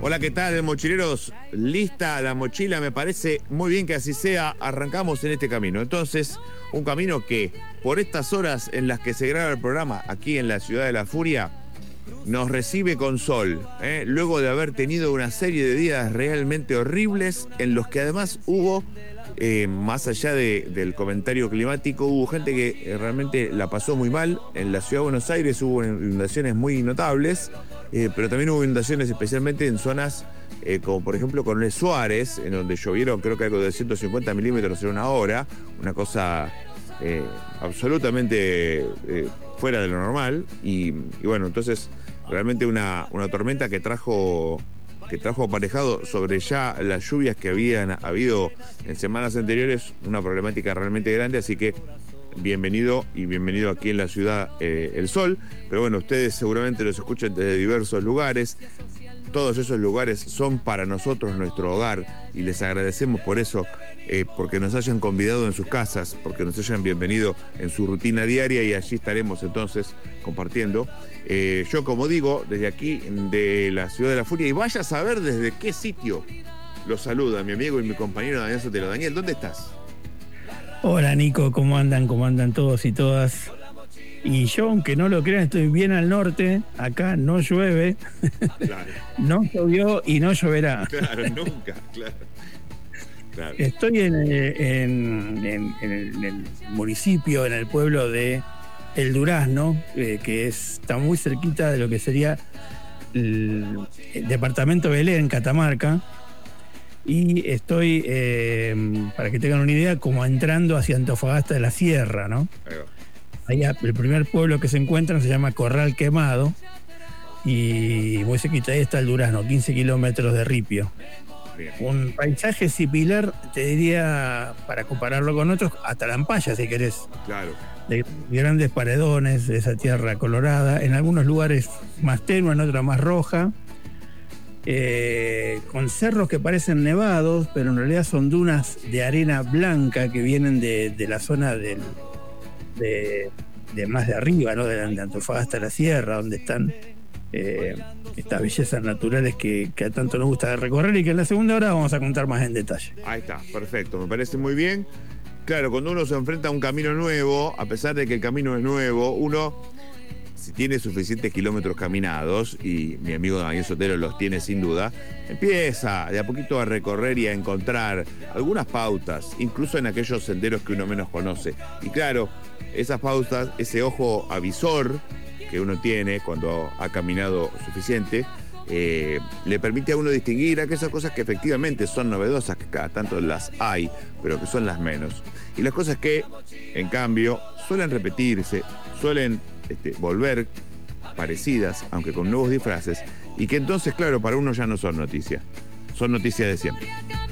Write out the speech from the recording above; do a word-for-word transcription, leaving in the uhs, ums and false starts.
Hola, ¿qué tal, mochileros? Lista la mochila, me parece muy bien que así sea. Arrancamos en este camino. Entonces, un camino que, por estas horas en las que se graba el programa aquí en la Ciudad de la Furia, nos recibe con sol, ¿eh? Luego de haber tenido una serie de días realmente horribles, en los que además hubo, eh, más allá de, del comentario climático, hubo gente que eh, realmente la pasó muy mal. En la Ciudad de Buenos Aires hubo inundaciones muy notables, eh, pero también hubo inundaciones especialmente en zonas eh, como por ejemplo Coronel Suárez, en donde llovieron creo que algo de ciento cincuenta milímetros en una hora, una cosa eh, absolutamente eh, fuera de lo normal. Y, y bueno, entonces realmente una, una tormenta que trajo que trajo aparejado sobre ya las lluvias que habían habido en semanas anteriores una problemática realmente grande. Así que bienvenido y bienvenido aquí en la ciudad eh, el sol. Pero bueno, ustedes seguramente los escuchan desde diversos lugares. Todos esos lugares son para nosotros nuestro hogar y les agradecemos por eso, eh, porque nos hayan convidado en sus casas, porque nos hayan bienvenido en su rutina diaria, y allí estaremos entonces compartiendo. Eh, yo, como digo, desde aquí, de la Ciudad de la Furia, y vaya a saber desde qué sitio los saluda mi amigo y mi compañero Daniel Sotelo. Daniel, ¿dónde estás? Hola Nico, ¿cómo andan? ¿Cómo andan todos y todas? Y yo, aunque no lo crean, estoy bien al norte. Acá no llueve, Claro. no llovió y no lloverá. Claro, nunca, claro. Claro. Estoy en, en, en, en, el, en el municipio, en el pueblo de El Durazno, eh, que es, está muy cerquita de lo que sería el, el departamento Belén, Catamarca. Y estoy, eh, para que tengan una idea, como entrando hacia Antofagasta de la Sierra, ¿no? Ahí va. Ahí el primer pueblo que se encuentra se llama Corral Quemado, y muy cerquita ahí está el Durazno, quince kilómetros de ripio. Bien. Un paisaje similar, te diría, para compararlo con otros, Atalampaya, si querés. Claro. De grandes paredones, de esa tierra colorada, en algunos lugares más tenue, en otros más roja, eh, con cerros que parecen nevados, pero en realidad son dunas de arena blanca que vienen de, de la zona del, de, de más de arriba, ¿no? De, de Antofagasta a la Sierra, donde están eh, estas bellezas naturales que, que a tanto nos gusta recorrer, y que en la segunda hora vamos a contar más en detalle. Ahí está, perfecto, me parece muy bien. Claro, cuando uno se enfrenta a un camino nuevo, a pesar de que el camino es nuevo, uno, si tiene suficientes kilómetros caminados, y mi amigo Daniel Sotelo los tiene sin duda, empieza de a poquito a recorrer y a encontrar algunas pautas, incluso en aquellos senderos que uno menos conoce. Y claro, esas pautas, ese ojo avisor que uno tiene cuando ha caminado suficiente, eh, le permite a uno distinguir aquellas cosas que efectivamente son novedosas, que cada tanto las hay, pero que son las menos. Y las cosas que, en cambio, suelen repetirse, suelen este, volver parecidas, aunque con nuevos disfraces, y que entonces, claro, para uno ya no son noticias, son noticias de siempre.